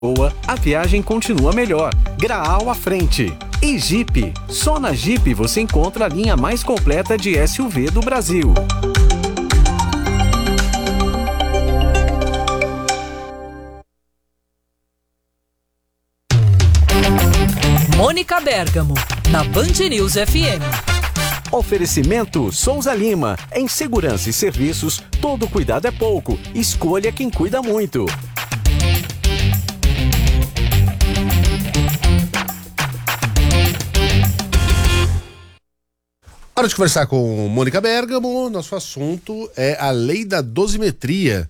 boa, a viagem continua melhor. Graal à frente. E Jeep. Só na Jeep você encontra a linha mais completa de SUV do Brasil. Mônica Bergamo, na Band News FM. Oferecimento Souza Lima. Em segurança e serviços, todo cuidado é pouco. Escolha quem cuida muito. Hora de conversar com Mônica Bergamo. Nosso assunto é a lei da dosimetria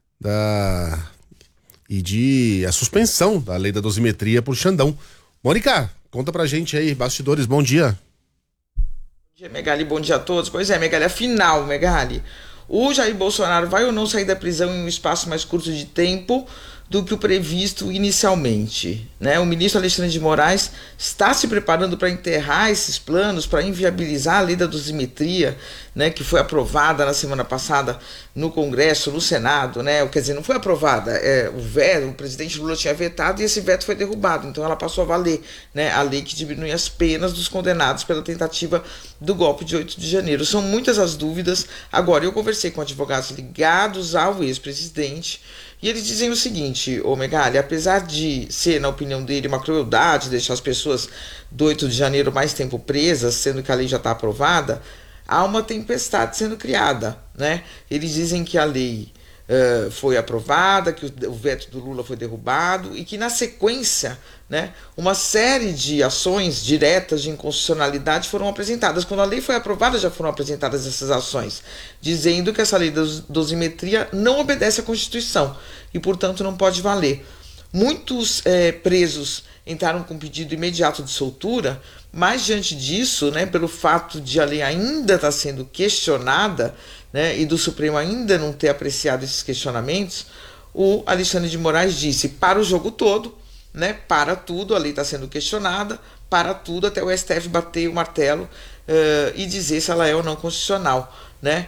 e a suspensão da lei da dosimetria por Xandão. Mônica, conta pra gente aí, bastidores, bom dia. Bom dia, Megali, bom dia a todos. Pois é, Megali, afinal, Megali, o Jair Bolsonaro vai ou não sair da prisão em um espaço mais curto de tempo do que o previsto inicialmente, né? O ministro Alexandre de Moraes está se preparando para enterrar esses planos, para inviabilizar a lei da dosimetria, né, que foi aprovada na semana passada no Congresso, no Senado, né? Quer dizer, não foi aprovada, o presidente Lula tinha vetado e esse veto foi derrubado, então ela passou a valer, né? A lei que diminui as penas dos condenados pela tentativa do golpe de 8 de janeiro. São muitas as dúvidas. Agora, eu conversei com advogados ligados ao ex-presidente e eles dizem o seguinte, ô Megali, apesar de ser, na opinião dele, uma crueldade deixar as pessoas do 8 de janeiro mais tempo presas, sendo que a lei já está aprovada, há uma tempestade sendo criada, né? Eles dizem que a lei foi aprovada, que o veto do Lula foi derrubado e que na sequência, né, uma série de ações diretas de inconstitucionalidade foram apresentadas. Quando a lei foi aprovada já foram apresentadas essas ações, dizendo que essa lei da dosimetria não obedece à Constituição e portanto não pode valer. Muitos presos entraram com pedido imediato de soltura, mas diante disso, né, pelo fato de a lei ainda estar sendo questionada, né, e do Supremo ainda não ter apreciado esses questionamentos, o Alexandre de Moraes disse: para o jogo todo, né, para tudo, a lei está sendo questionada, para tudo, até o STF bater o martelo e dizer se ela é ou não constitucional, né?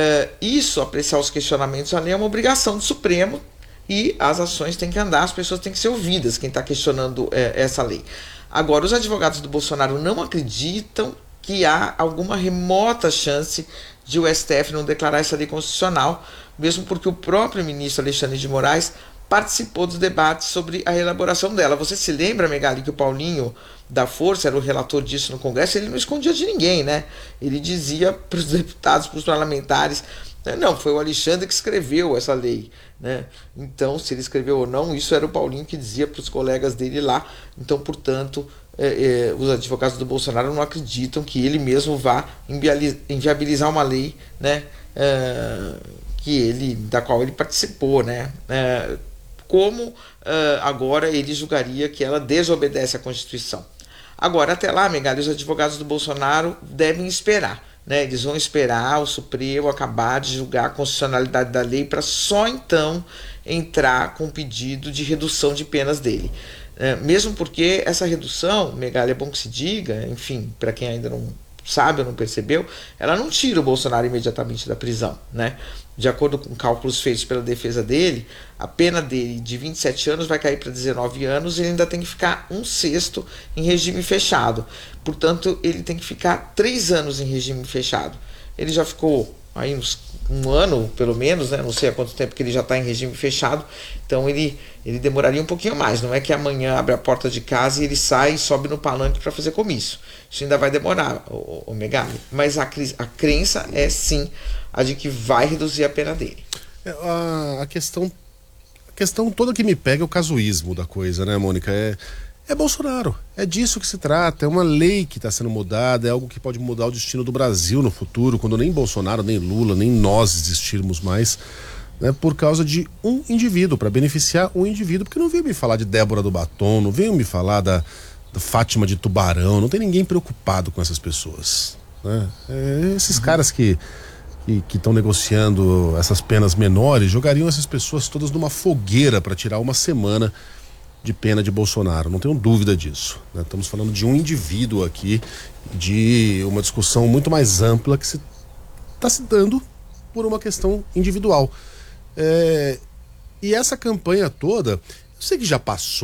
Isso, apreciar os questionamentos, a lei é uma obrigação do Supremo e as ações têm que andar, as pessoas têm que ser ouvidas, quem está questionando essa lei. Agora, os advogados do Bolsonaro não acreditam que há alguma remota chance de o STF não declarar essa lei constitucional, mesmo porque o próprio ministro Alexandre de Moraes participou dos debates sobre a elaboração dela. Você se lembra, Megali, que o Paulinho da Força era o relator disso no Congresso? Ele não escondia de ninguém, né? Ele dizia para os deputados, para os parlamentares, não, foi o Alexandre que escreveu essa lei, né? Então, se ele escreveu ou não, isso era o Paulinho que dizia para os colegas dele lá. Então, portanto, os advogados do Bolsonaro não acreditam que ele mesmo vá inviabilizar uma lei, né, da qual ele participou, né? Como agora ele julgaria que ela desobedece à Constituição. Agora, até lá, Megali, os advogados do Bolsonaro devem esperar, né? Eles vão esperar o Supremo acabar de julgar a constitucionalidade da lei para só então entrar com o pedido de redução de penas dele. Mesmo porque essa redução, Megali, é bom que se diga, enfim, para quem ainda não sabe ou não percebeu, ela não tira o Bolsonaro imediatamente da prisão, né? De acordo com cálculos feitos pela defesa dele, a pena dele de 27 anos vai cair para 19 anos e ele ainda tem que ficar 1/6 em regime fechado. Portanto, ele tem que ficar 3 anos em regime fechado. Ele já ficou aí uns um ano, pelo menos, né? Não sei há quanto tempo que ele já está em regime fechado, então ele demoraria um pouquinho mais. Não é que amanhã abre a porta de casa e ele sai e sobe no palanque para fazer comício. Isso ainda vai demorar, o Megali. Mas a crença é sim a de que vai reduzir a pena dele. A questão toda que me pega é o casuísmo da coisa, né, Mônica? É Bolsonaro, é disso que se trata, é uma lei que está sendo mudada, é algo que pode mudar o destino do Brasil no futuro, quando nem Bolsonaro, nem Lula, nem nós existirmos mais, né, por causa de um indivíduo, para beneficiar um indivíduo, porque não veio me falar de Débora do Batom, não veio me falar da Fátima de Tubarão, não tem ninguém preocupado com essas pessoas, né? Esses caras que estão negociando essas penas menores jogariam essas pessoas todas numa fogueira para tirar uma semana de pena de Bolsonaro, não tenho dúvida disso, né? Estamos falando de um indivíduo aqui, de uma discussão muito mais ampla que está se dando por uma questão individual. E essa campanha toda, Eu sei que já passou.